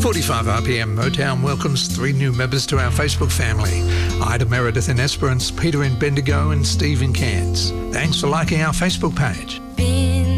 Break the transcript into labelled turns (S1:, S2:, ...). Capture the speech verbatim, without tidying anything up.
S1: forty-five R P M Motown welcomes three new members to our Facebook family. Ida Meredith in Esperance, Peter in Bendigo and Steve in Cairns. Thanks for liking our Facebook page.